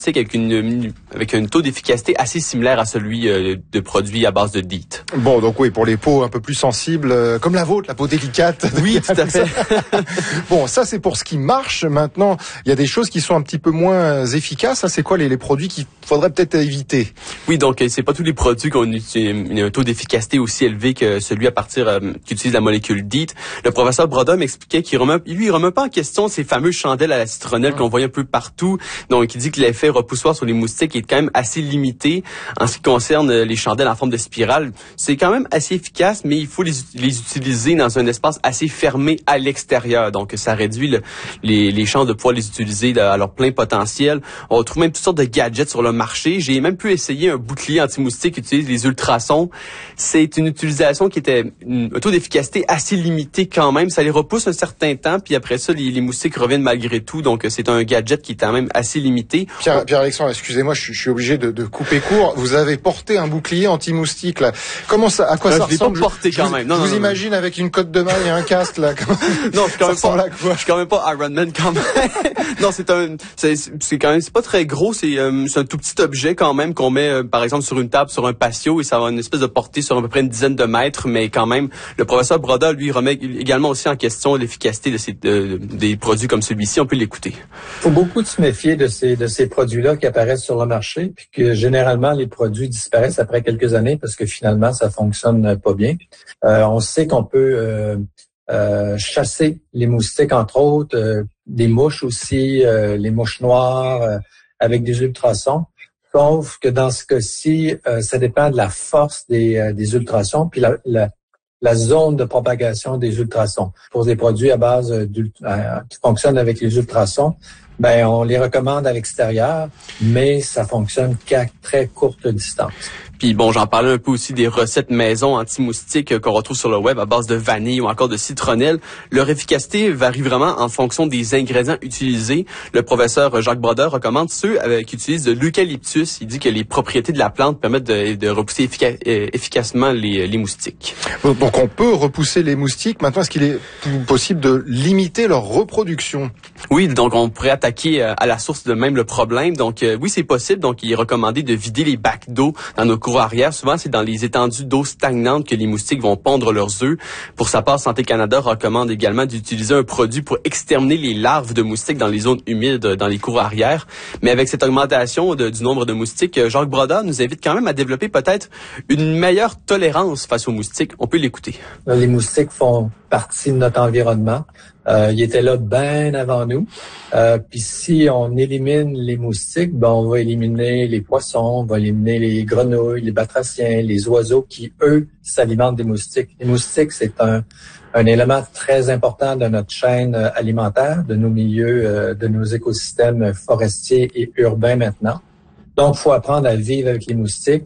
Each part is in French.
avec un taux d'efficacité assez similaire à celui de produits à base de DEET. Bon, donc oui, pour les peaux un peu plus sensibles, comme la vôtre, la peau délicate. Oui, tout à fait. Bon, ça c'est pour ce qui marche. Maintenant, il y a des choses qui sont un petit peu moins efficaces. Ça, c'est quoi les produits qu'il faudrait peut-être éviter? Oui, donc c'est pas tous les produits qui ont un taux d'efficacité aussi élevé que celui à partir qui utilise la molécule DEET. Le professeur Broda m'expliquait qu'il remet pas en question ces fameuses chandelles à la citronnelle qu'on voit un peu partout. Donc, il dit que l'effet repoussoir sur les moustiques est quand même assez limité en ce qui concerne les chandelles en forme de spirale. C'est quand même assez efficace, mais il faut les utiliser dans un espace assez fermé à l'extérieur. Donc, ça réduit les chances de pouvoir les utiliser à leur plein potentiel. On retrouve même toutes sortes de gadgets sur le marché. J'ai même pu essayer un bouclier anti-moustique qui utilise les ultrasons. C'est une utilisation qui était un taux d'efficacité assez limité quand même. Ça les repousse un certain temps, puis après ça, les moustiques reviennent malgré tout. Donc, c'est un gadget qui est quand même assez limité. Pierre-Alexandre, excusez-moi, je suis obligé de couper court. Vous avez porté un bouclier anti-moustique, là. À quoi ça ressemble? Je l'ai pas porté quand même. Je vous imagine avec une cote de maille et un casque, là. Non, je suis quand même pas Iron Man quand même. Non, c'est quand même, c'est pas très gros. C'est un tout petit objet quand même qu'on met, par exemple, sur une table, sur un patio, et ça va une espèce de portée sur à peu près une dizaine de mètres. Mais quand même, le professeur Broda, lui, remet également aussi en question l'efficacité des produits comme celui-ci. On peut l'écouter. Il faut beaucoup se méfier de ces produits-là qui apparaissent sur le marché, puis que généralement les produits disparaissent après quelques années parce que finalement ça fonctionne pas bien. On sait qu'on peut chasser les moustiques, entre autres, des mouches aussi, les mouches noires, avec des ultrasons. Sauf que dans ce cas-ci, ça dépend de la force des ultrasons, puis la zone de propagation des ultrasons. Pour des produits à base qui fonctionnent avec les ultrasons, ben on les recommande à l'extérieur, mais ça fonctionne qu'à très courte distance. Puis bon, j'en parlais un peu aussi des recettes maison anti-moustiques qu'on retrouve sur le web à base de vanille ou encore de citronnelle. Leur efficacité varie vraiment en fonction des ingrédients utilisés. Le professeur Jacques Broda recommande ceux qui utilisent de l'eucalyptus. Il dit que les propriétés de la plante permettent de repousser efficacement les moustiques. Donc on peut repousser les moustiques. Maintenant, est-ce qu'il est possible de limiter leur reproduction? Oui, donc on pourrait attaquer à la source de même le problème. Donc oui, c'est possible. Donc il est recommandé de vider les bacs d'eau dans nos cours arrière. Souvent, c'est dans les étendues d'eau stagnantes que les moustiques vont pondre leurs œufs. Pour sa part, Santé Canada recommande également d'utiliser un produit pour exterminer les larves de moustiques dans les zones humides dans les cours arrière. Mais avec cette augmentation du nombre de moustiques, Jacques Broda nous invite quand même à développer peut-être une meilleure tolérance face aux moustiques. On peut l'écouter. Les moustiques font partie de notre environnement. Ils étaient là bien avant nous. Puis si on élimine les moustiques, ben on va éliminer les poissons, on va éliminer les grenouilles, les batraciens, les oiseaux qui, eux, s'alimentent des moustiques. Les moustiques, c'est un élément très important de notre chaîne alimentaire, de nos milieux, de nos écosystèmes forestiers et urbains maintenant. Donc, il faut apprendre à vivre avec les moustiques.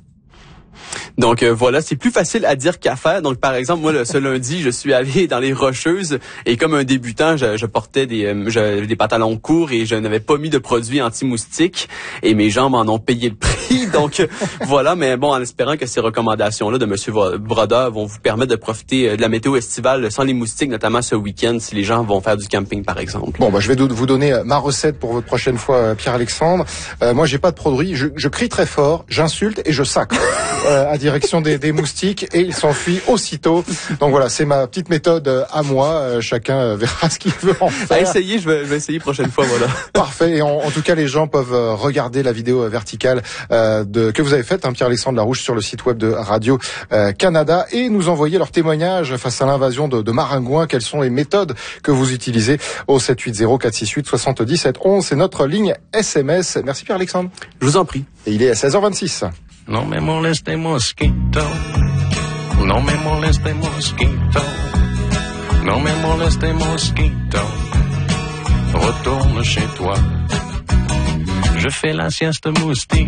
Donc voilà, c'est plus facile à dire qu'à faire. Donc par exemple, moi ce lundi, je suis allé dans les Rocheuses et comme un débutant, je portais des pantalons courts et je n'avais pas mis de produits anti-moustiques et mes jambes en ont payé le prix. Donc voilà, mais bon, en espérant que ces recommandations-là de monsieur Broda vont vous permettre de profiter de la météo estivale sans les moustiques, notamment ce week-end, si les gens vont faire du camping par exemple. Bon, je vais vous donner ma recette pour votre prochaine fois, Pierre-Alexandre. Moi, j'ai pas de produit. Je crie très fort, j'insulte et je sacre. À direction des moustiques et ils s'enfuient aussitôt. Donc voilà, c'est ma petite méthode à moi. Chacun verra ce qu'il veut en faire. À essayer, je vais essayer prochaine fois, voilà. Parfait. Et en tout cas, les gens peuvent regarder la vidéo verticale que vous avez faite, Pierre-Alexandre Larouche, sur le site web de Radio Canada et nous envoyer leur témoignage face à l'invasion de maringouins. Quelles sont les méthodes que vous utilisez au 780 468 77 11. C'est notre ligne SMS. Merci Pierre-Alexandre. Je vous en prie. Et il est à 16h26. No me moleste mosquito, no me moleste mosquito, no me moleste mosquito, retourne chez toi. Je fais la sieste moustique.